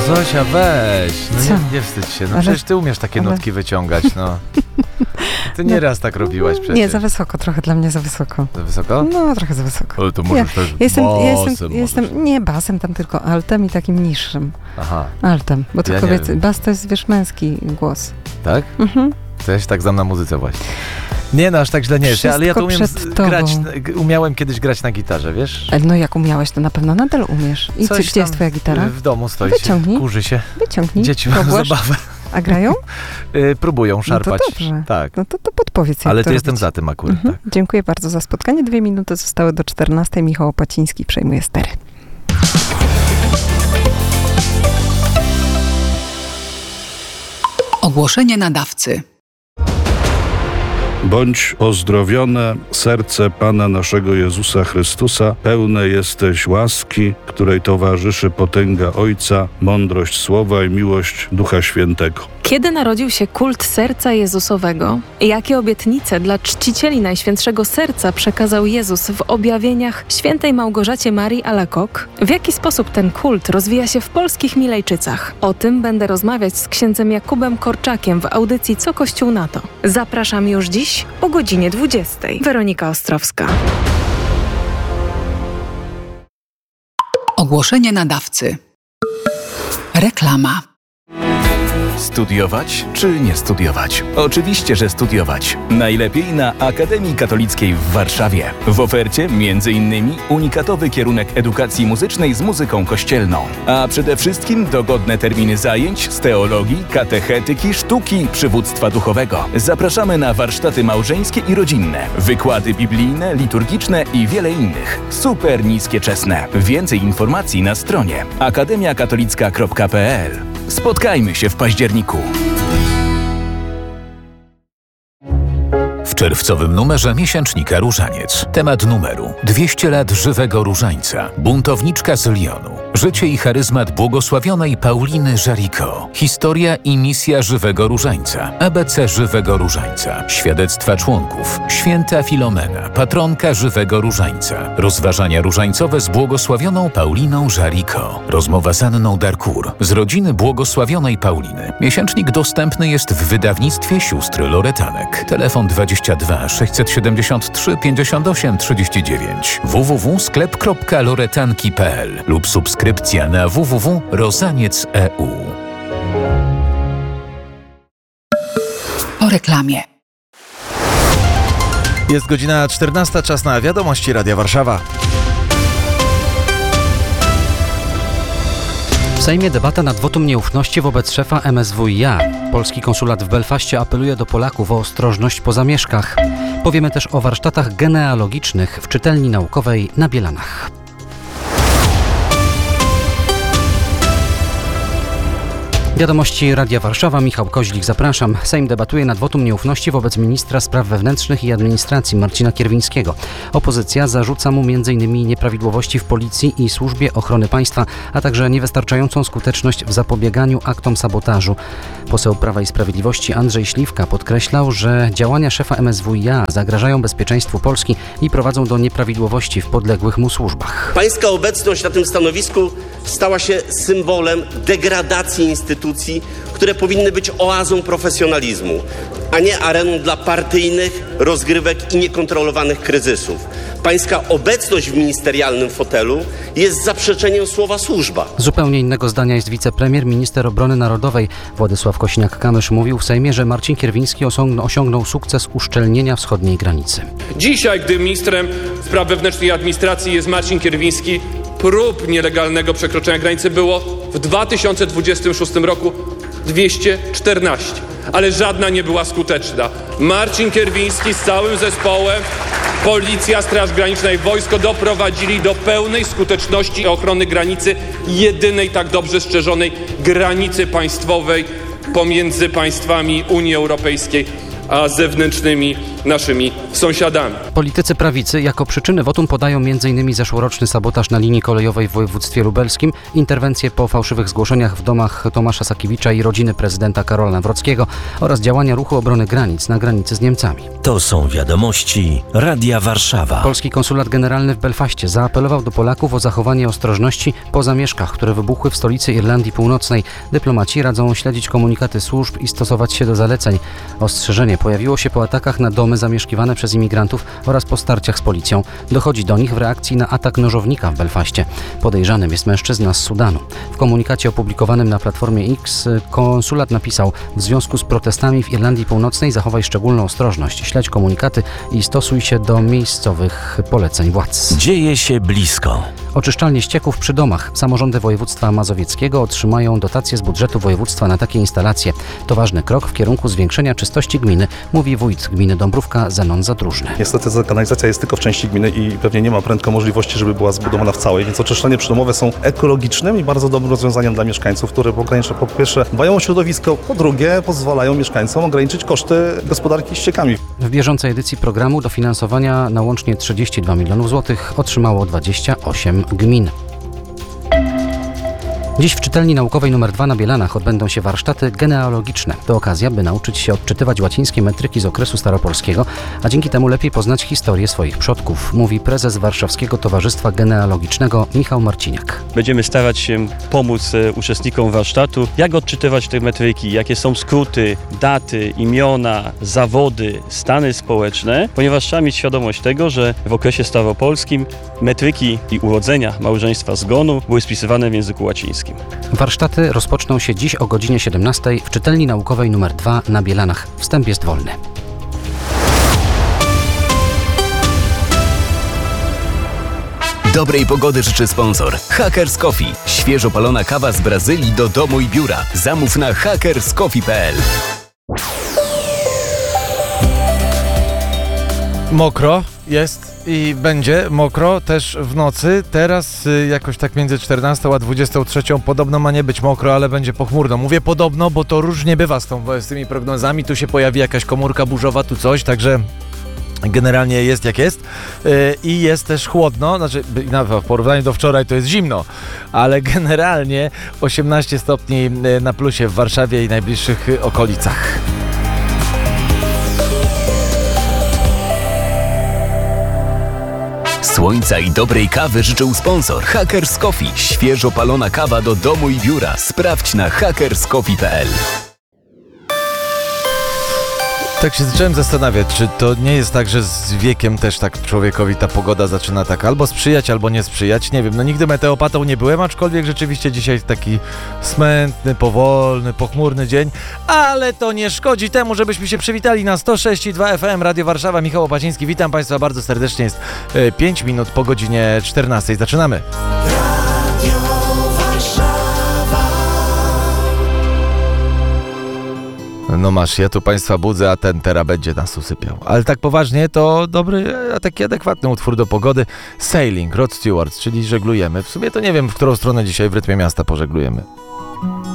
Zosia, weź. No nie wstydź się. No ale, przecież ty umiesz takie nutki wyciągać, no. Ty nieraz tak robiłaś przecież. Nie, za wysoko, trochę dla mnie za wysoko. Za wysoko? No, trochę za wysoko. Ale to możesz też Jestem nie basem, tam tylko altem i takim niższym. Aha. Altem, bo to Ja kobiety. Bas to jest, wiesz, męski głos. Tak? Mhm. To ja się tak znam na muzyce właśnie. Nie, no aż tak źle nie jest, ale ja to umiałem kiedyś grać na gitarze, wiesz? No jak umiałeś, to na pewno nadal umiesz. I gdzie jest twoja gitara? W domu stoi. Wyciągnij. Kurzy się. Wyciągnij. Dzieci mają zabawę. A grają? Próbują szarpać. No to dobrze. Tak. No to podpowiedz, jak ale to jestem robić. za tym akurat. Tak. Dziękuję bardzo za spotkanie. 2 minuty zostały do 14. Michał Opaciński przejmuje stery. Ogłoszenie nadawcy. Bądź pozdrowione serce Pana naszego Jezusa Chrystusa, pełne jesteś łaski, której towarzyszy potęga Ojca, mądrość Słowa i miłość Ducha Świętego. Kiedy narodził się kult Serca Jezusowego? Jakie obietnice dla czcicieli Najświętszego Serca przekazał Jezus w objawieniach świętej Małgorzacie Marii Alacoque? W jaki sposób ten kult rozwija się w polskich Milejczycach? O tym będę rozmawiać z księdzem Jakubem Korczakiem w audycji Co Kościół na to. Zapraszam już dziś o godzinie 20. Weronika Ostrowska. Ogłoszenie nadawcy. Reklama. Studiować czy nie studiować? Oczywiście, że studiować. Najlepiej na Akademii Katolickiej w Warszawie. W ofercie m.in. unikatowy kierunek edukacji muzycznej z muzyką kościelną. A przede wszystkim dogodne terminy zajęć z teologii, katechetyki, sztuki, przywództwa duchowego. Zapraszamy na warsztaty małżeńskie i rodzinne, wykłady biblijne, liturgiczne i wiele innych. Super niskie czesne. Więcej informacji na stronie akademiakatolicka.pl. Spotkajmy się w październiku. W czerwcowym numerze miesięcznika Różaniec. Temat numeru: 200 lat żywego różańca. Buntowniczka z Lyonu. Życie i charyzmat błogosławionej Pauliny Jaricot. Historia i misja żywego różańca. ABC żywego różańca. Świadectwa członków. Święta Filomena, patronka żywego różańca. Rozważania różańcowe z błogosławioną Pauliną Jaricot. Rozmowa z Anną Darcourt z rodziny błogosławionej Pauliny. Miesięcznik dostępny jest w wydawnictwie sióstr Loretanek. Telefon 22 673 58 39 www.sklep.loretanki.pl lub subskrypcja na www.rozaniec.eu. Po reklamie. Jest godzina 14, czas na wiadomości Radia Warszawa. W Sejmie debata nad wotum nieufności wobec szefa MSWiA. Polski konsulat w Belfaście apeluje do Polaków o ostrożność po zamieszkach. Powiemy też o warsztatach genealogicznych w czytelni naukowej na Bielanach. Wiadomości Radia Warszawa, Michał Koźlik, zapraszam. Sejm debatuje nad wotum nieufności wobec ministra spraw wewnętrznych i administracji Marcina Kierwińskiego. Opozycja zarzuca mu m.in. nieprawidłowości w Policji i Służbie Ochrony Państwa, a także niewystarczającą skuteczność w zapobieganiu aktom sabotażu. Poseł Prawa i Sprawiedliwości Andrzej Śliwka podkreślał, że działania szefa MSWiA zagrażają bezpieczeństwu Polski i prowadzą do nieprawidłowości w podległych mu służbach. Pańska obecność na tym stanowisku stała się symbolem degradacji instytucji, które powinny być oazą profesjonalizmu, a nie areną dla partyjnych rozgrywek i niekontrolowanych kryzysów. Pańska obecność w ministerialnym fotelu jest zaprzeczeniem słowa służba. Zupełnie innego zdania jest wicepremier, minister obrony narodowej. Władysław Kosiniak-Kamysz mówił w Sejmie, że Marcin Kierwiński osiągnął sukces uszczelnienia wschodniej granicy. Dzisiaj, gdy ministrem spraw wewnętrznych i administracji jest Marcin Kierwiński, prób nielegalnego przekroczenia granicy było w 2026 roku 214, ale żadna nie była skuteczna. Marcin Kierwiński z całym zespołem, Policja, Straż Graniczna i wojsko doprowadzili do pełnej skuteczności ochrony granicy, jedynej tak dobrze strzeżonej granicy państwowej pomiędzy państwami Unii Europejskiej a zewnętrznymi naszymi sąsiadami. Politycy prawicy jako przyczyny wotum podają m.in. zeszłoroczny sabotaż na linii kolejowej w województwie lubelskim, interwencje po fałszywych zgłoszeniach w domach Tomasza Sakiewicza i rodziny prezydenta Karola Nawrockiego oraz działania Ruchu Obrony Granic na granicy z Niemcami. To są wiadomości Radia Warszawa. Polski konsulat generalny w Belfaście zaapelował do Polaków o zachowanie ostrożności po zamieszkach, które wybuchły w stolicy Irlandii Północnej. Dyplomaci radzą śledzić komunikaty służb i stosować się do zaleceń. Ostrzeżenie pojawiło się po atakach na domy zamieszkiwane przez imigrantów oraz po starciach z policją. Dochodzi do nich w reakcji na atak nożownika w Belfaście. Podejrzanym jest mężczyzna z Sudanu. W komunikacie opublikowanym na platformie X konsulat napisał: w związku z protestami w Irlandii Północnej zachowaj szczególną ostrożność, śledź komunikaty i stosuj się do miejscowych poleceń władz. Dzieje się blisko. Oczyszczalnie ścieków przy domach. Samorządy województwa mazowieckiego otrzymają dotacje z budżetu województwa na takie instalacje. To ważny krok w kierunku zwiększenia czystości gminy, mówi wójt gminy Dąbrówka Zenon Zadróżny. Niestety ta kanalizacja jest tylko w części gminy i pewnie nie ma prędko możliwości, żeby była zbudowana w całej, więc oczyszczalnie przydomowe są ekologicznym i bardzo dobrym rozwiązaniem dla mieszkańców, które po pierwsze dbają o środowisko, po drugie pozwalają mieszkańcom ograniczyć koszty gospodarki ściekami. W bieżącej edycji programu dofinansowania na łącznie 32 milionów złotych otrzymało 28 gmin. Dziś w czytelni naukowej nr 2 na Bielanach odbędą się warsztaty genealogiczne. To okazja, by nauczyć się odczytywać łacińskie metryki z okresu staropolskiego, a dzięki temu lepiej poznać historię swoich przodków, mówi prezes Warszawskiego Towarzystwa Genealogicznego Michał Marciniak. Będziemy starać się pomóc uczestnikom warsztatu, jak odczytywać te metryki, jakie są skróty, daty, imiona, zawody, stany społeczne, ponieważ trzeba mieć świadomość tego, że w okresie staropolskim metryki i urodzenia, małżeństwa, zgonu były spisywane w języku łacińskim. Warsztaty rozpoczną się dziś o godzinie 17 w czytelni naukowej nr 2 na Bielanach. Wstęp jest wolny. Dobrej pogody życzy sponsor Hackers Coffee. Świeżo palona kawa z Brazylii do domu i biura. Zamów na hackerscoffee.pl. Mokro jest i będzie mokro też w nocy. Teraz jakoś tak między 14 a 23 podobno ma nie być mokro, ale będzie pochmurno. Mówię podobno, bo to różnie bywa z tymi prognozami. Tu się pojawi jakaś komórka burzowa, tu coś, także generalnie jest jak jest i jest też chłodno, znaczy w porównaniu do wczoraj to jest zimno, ale generalnie 18 stopni na plusie w Warszawie i najbliższych okolicach. Słońca i dobrej kawy życzył sponsor Hackers Coffee. Świeżo palona kawa do domu i biura. Sprawdź na hackerscoffee.pl. Tak się zacząłem zastanawiać, czy to nie jest tak, że z wiekiem też tak człowiekowi ta pogoda zaczyna tak albo sprzyjać, albo nie sprzyjać. Nie wiem, no nigdy meteopatą nie byłem, aczkolwiek rzeczywiście dzisiaj taki smętny, powolny, pochmurny dzień, ale to nie szkodzi temu, żebyśmy się przywitali na 106,2 FM Radio Warszawa. Michał Opaciński, witam Państwa bardzo serdecznie. Jest 5 minut po godzinie 14. Zaczynamy. No masz, ja tu Państwa budzę, a ten teraz będzie nas usypiał. Ale tak poważnie, to dobry, a taki adekwatny utwór do pogody. Sailing, Rod Stewart, czyli żeglujemy. W sumie to nie wiem, w którą stronę dzisiaj w rytmie miasta pożeglujemy.